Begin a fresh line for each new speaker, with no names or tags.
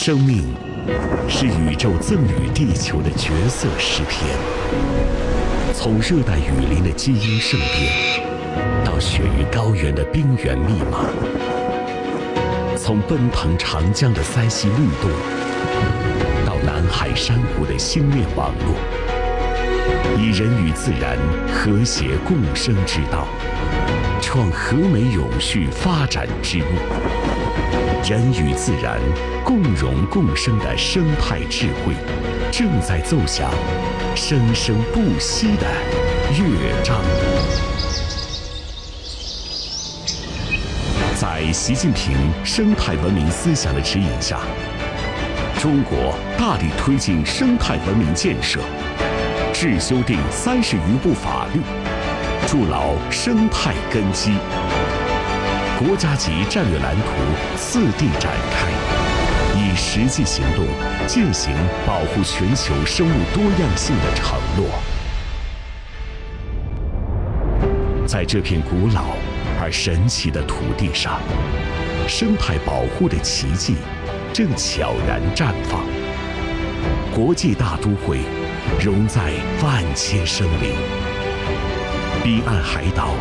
生命是宇宙赠予地球的绝色诗篇，从热带雨林的基因盛变，到雪域高原的冰原密码，从奔腾长江的塞溪律动，到南海珊瑚的星链网络，以人与自然和谐共生之道，创和美永续发展之路。人与自然共荣共生的生态智慧，正在奏响生生不息的乐章。在习近平生态文明思想的指引下，中国大力推进生态文明建设，制修订30余部法律，筑牢生态根基。国家级战略蓝图次第展开，以实际行动践行保护全球生物多样性的承诺。在这片古老而神奇的土地上，生态保护的奇迹正悄然绽放。国际大都会融在万千生灵，彼岸海岛